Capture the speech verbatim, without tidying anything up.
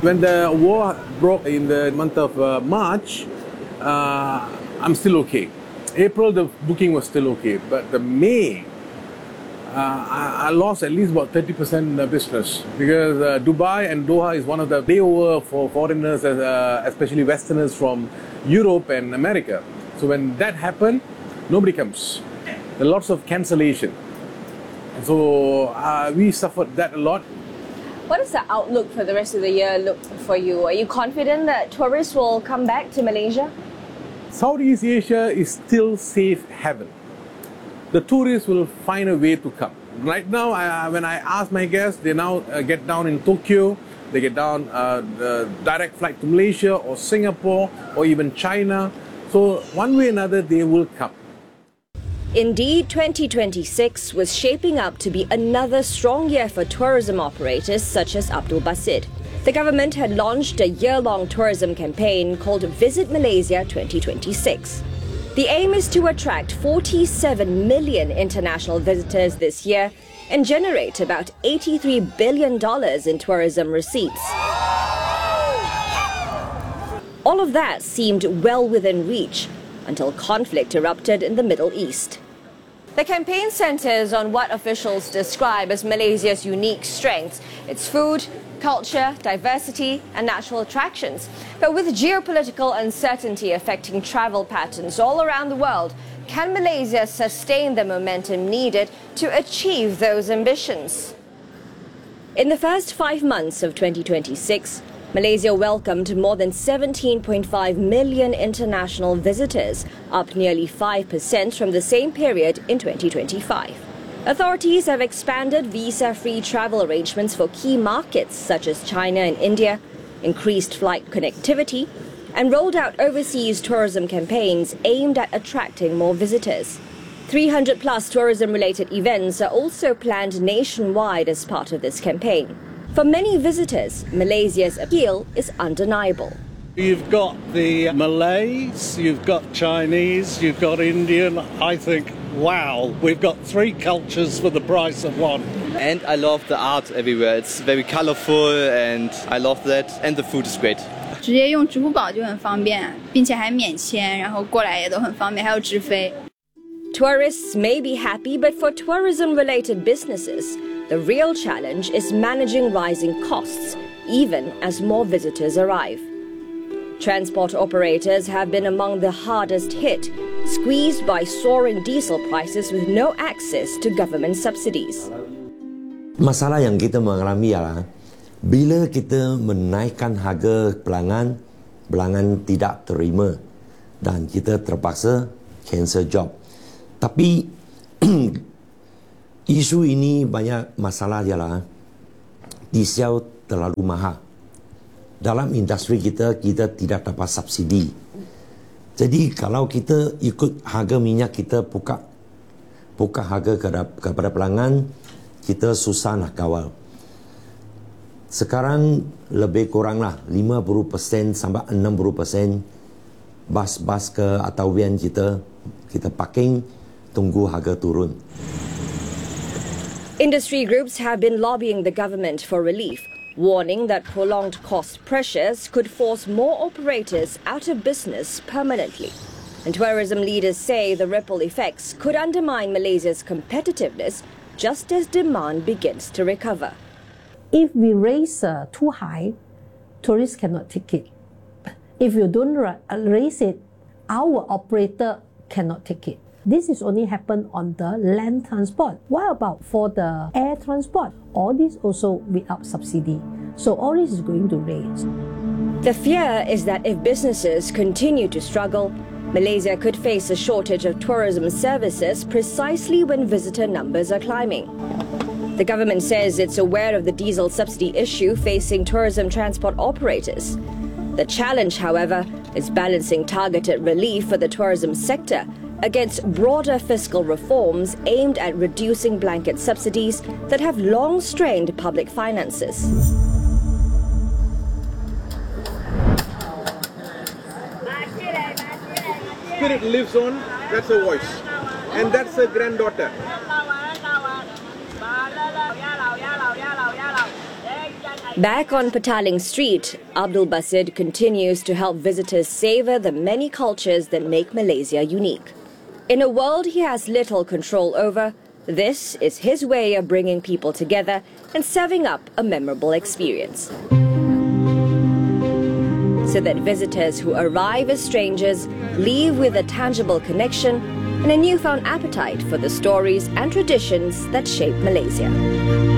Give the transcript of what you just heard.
When the war broke in the month of uh, March, uh, I'm still okay. April, the booking was still okay, but the May, uh, I, I lost at least about thirty percent business because uh, Dubai and Doha is one of the layover for foreigners, uh, especially Westerners from Europe and America. So when that happened, nobody comes. There are lots of cancellation. So uh, we suffered that a lot. What does the outlook for the rest of the year look for you? Are you confident that tourists will come back to Malaysia? Southeast Asia is still safe haven. The tourists will find a way to come. Right now, I, when I ask my guests, they now uh, get down in Tokyo, they get down uh, the direct flight to Malaysia or Singapore or even China. So one way or another, they will come. Indeed, twenty twenty-six was shaping up to be another strong year for tourism operators such as Abdul Basit. The government had launched a year-long tourism campaign called Visit Malaysia twenty twenty-six. The aim is to attract forty-seven million international visitors this year and generate about eighty-three billion dollars in tourism receipts. All of that seemed well within reach until conflict erupted in the Middle East. The campaign centers on what officials describe as Malaysia's unique strengths: its food, culture, diversity and natural attractions. But with geopolitical uncertainty affecting travel patterns all around the world, can Malaysia sustain the momentum needed to achieve those ambitions? In the first five months of twenty twenty-six, Malaysia welcomed more than seventeen point five million international visitors, up nearly five percent from the same period in twenty twenty-five. Authorities have expanded visa-free travel arrangements for key markets such as China and India, increased flight connectivity, and rolled out overseas tourism campaigns aimed at attracting more visitors. three hundred plus tourism-related events are also planned nationwide as part of this campaign. For many visitors, Malaysia's appeal is undeniable. You've got the Malays, you've got Chinese, you've got Indian. I think, wow, we've got three cultures for the price of one. And I love the art everywhere. It's very colorful and I love that. And the food is great. 直接用支付宝就很方便，并且还免签，然后过来也都很方便，还有直飞。 Tourists may be happy, but for tourism-related businesses, the real challenge is managing rising costs, even as more visitors arrive. Transport operators have been among the hardest hit, squeezed by soaring diesel prices with no access to government subsidies. Masalah yang kita mengalami ialah bila kita menaikkan harga pelanggan, pelanggan tidak terima dan kita terpaksa cancel job. Tapi isu ini banyak masalah ialah diesel terlalu mahal. Dalam industri kita, kita tidak dapat subsidi. Jadi kalau kita ikut harga minyak kita buka, buka harga kepada pelanggan, kita susah nak kawal. Sekarang lebih kuranglah lima puluh peratus sampai enam puluh peratus bas-bas ke atau van kita, kita parking, tunggu harga turun. Industry groups have been lobbying the government for relief, warning that prolonged cost pressures could force more operators out of business permanently. And tourism leaders say the ripple effects could undermine Malaysia's competitiveness just as demand begins to recover. If we raise uh, too high, tourists cannot take it. If you don't raise it, our operator cannot take it. This is only happen on the land transport. What about for the air transport? All this also without subsidy. So all this is going to raise. The fear is that if businesses continue to struggle, Malaysia could face a shortage of tourism services precisely when visitor numbers are climbing. The government says it's aware of the diesel subsidy issue facing tourism transport operators. The challenge, however, is balancing targeted relief for the tourism sector against broader fiscal reforms aimed at reducing blanket subsidies that have long strained public finances. Spirit lives on, that's her voice. And that's her granddaughter. Back on Petaling Street, Abdul Basid continues to help visitors savor the many cultures that make Malaysia unique. In a world he has little control over, this is his way of bringing people together and serving up a memorable experience, so that visitors who arrive as strangers leave with a tangible connection and a newfound appetite for the stories and traditions that shape Malaysia.